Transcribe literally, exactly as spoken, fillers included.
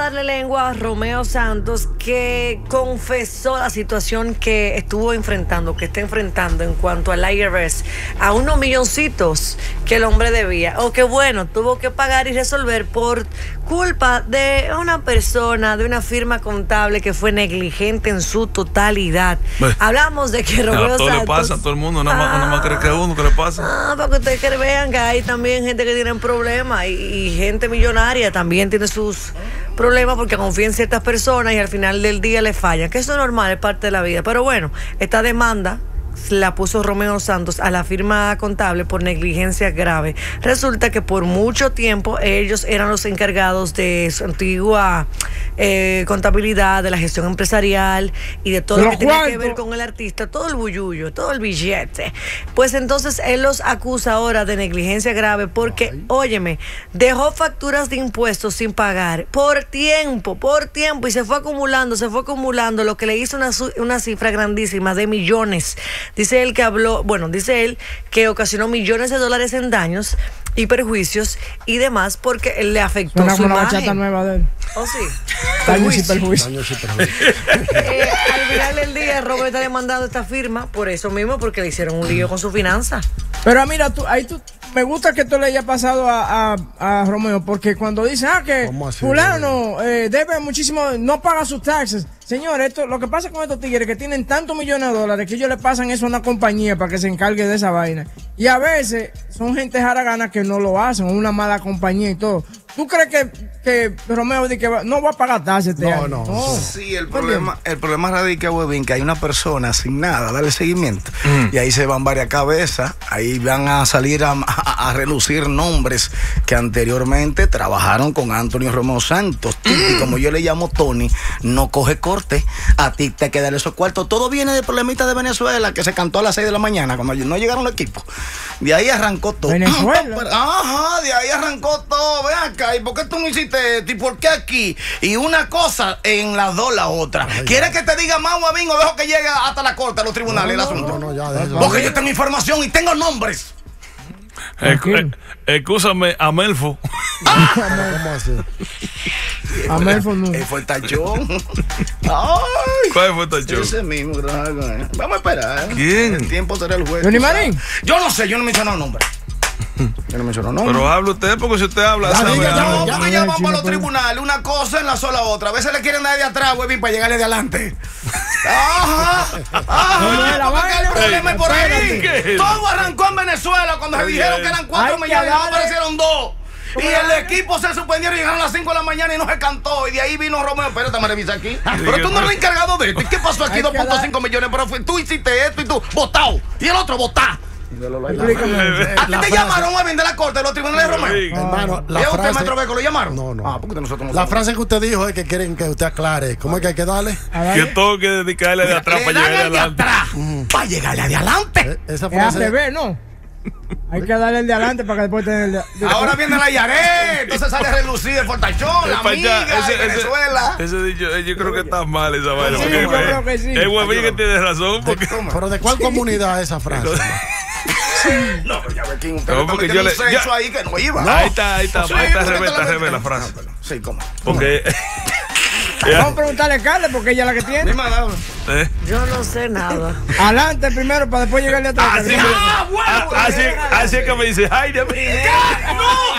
darle lengua a Romeo Santos, que confesó la situación que estuvo enfrentando, que está enfrentando en cuanto al I R S, a unos milloncitos que el hombre debía, o que bueno, tuvo que pagar y resolver por culpa de una persona, de una firma contable que fue negligente en su totalidad. Bueno, hablamos de que Romeo a todo Santos... le pasa, a todo el mundo, nada más, ah, nada más cree que a uno que le pasa. Ah, para que ustedes que vean que hay también gente que tiene problemas y, y gente millonaria también tiene sus problemas porque confía en ciertas personas y al final del día le fallan, que eso es normal, es parte de la vida. Pero bueno, esta demanda la puso Romeo Santos a la firma contable por negligencia grave. Resulta que por mucho tiempo ellos eran los encargados de su antigua eh, contabilidad, de la gestión empresarial y de todo lo que tiene que ver con el artista, todo el bullullo, todo el billete. Pues entonces él los acusa ahora de negligencia grave porque, Ay. óyeme, dejó facturas de impuestos sin pagar por tiempo, por tiempo, y se fue acumulando, se fue acumulando, lo que le hizo una, una cifra grandísima de millones. Dice él que habló, bueno, dice él que ocasionó millones de dólares en daños y perjuicios y demás porque él le afectó Suena su una imagen. bachata nueva de él. ¿Oh, sí? Daños y perjuicios. eh, al final del día, Robert está demandando esta firma por eso mismo, porque le hicieron un lío con su finanza. Pero mira, tú, ahí tú, me gusta que esto le haya pasado a, a, a Romeo, porque cuando dice, ah, que fulano eh, debe muchísimo, no paga sus taxes. Señor, esto, lo que pasa con estos tigres que tienen tantos millones de dólares que ellos le pasan eso a una compañía para que se encargue de esa vaina. Y a veces son gente jaragana que no lo hacen, una mala compañía y todo. ¿Tú crees que, que Romeo dice que va, no va a pagar tasas este no, año? No, no. Sí, el problema, el problema radica, Webin, que hay una persona sin nada, darle seguimiento. Mm. Y ahí se van varias cabezas, ahí van a salir a, a, a relucir nombres que anteriormente trabajaron con Antonio Romeo Santos. Mm. Y como yo le llamo Tony, no coge corte, a ti te quedan esos cuartos. Todo viene del problemita de Venezuela, que se cantó a las seis de la mañana, cuando no llegaron los equipos. De ahí arrancó todo. Venezuela. Ajá, de ahí arrancó todo. Ve acá, ¿y por qué tú no hiciste esto? ¿Y por qué aquí? Y una cosa en las dos la otra. Ay, ¿quieres que te diga más, Guavín, o dejo que llegue hasta la corte, a los tribunales, no, el asunto? No, no, ya, déjalo. Porque yo tengo información y tengo nombres. Excúsame, a Melfo. Ah, ¿Cómo así? A Melfo no. Él fue el tachón. Ay, ¿cuál fue el tachón? Ese mismo. Vamos a esperar. ¿Quién? El tiempo será el juez. ¿Johnny Marín? Yo no sé, yo no me menciono el nombre. Yo no menciono nombre. Pero habla usted, porque si usted habla, ya, sabe. Diga, no, no, porque ya vamos a los tribunales, una cosa en la sola otra. A veces le quieren dar de atrás, Webin, para llegarle de adelante. Ajá. Ajá. El problema es por ahí. Todo arrancó en Venezuela cuando se dijeron que eran cuatro millones y no aparecieron dos. Y el equipo se suspendieron y llegaron a las cinco de la mañana y no se cantó. Y de ahí vino Romeo. Espérate, me revisa aquí. Pero tú no eres encargado de esto. ¿Y qué pasó aquí? dos punto cinco millones. Pero fue, tú hiciste esto y tú, votado. Y el otro, votá. ¿A ti te llamaron, Webin, de la corte de los tribunales de Romeo? Hermano, la ¿Y a usted, frase... maestro Beco, lo llamaron? No, no. Ah, porque nosotros no la sabemos. frase que usted dijo es que quieren que usted aclare. ¿Cómo es que hay que darle? Que todo que dedicarle de atrás para llegar adelante. Para llegarle de adelante. Eh, esa Es frase... al revés, ¿no? Hay que darle el de adelante para que después tener el de... Ahora viene la Yaré, entonces sale a relucir el Fortachón, la amiga ese, de Venezuela. Ese, ese dicho, yo creo que está mal esa vaina. Sí, porque yo creo que sí. Es Webin que tiene razón. Porque... ¿Pero de cuál comunidad es esa frase? No, pero ya ve quién usted No, está porque metiendo yo un le- sexo ya- ahí que no iba. No. Ahí está, ahí está, Sí, ahí está porque revés, te está la- revés la frase. Sí, ¿cómo? Porque. Vamos a preguntarle a Carla porque ella es la que tiene. Dime, dame. ¿Eh? Yo no sé nada. Adelante primero para después llegarle atrás. Así, Ah, bueno, así, así es que me dice, ay, de mí. No,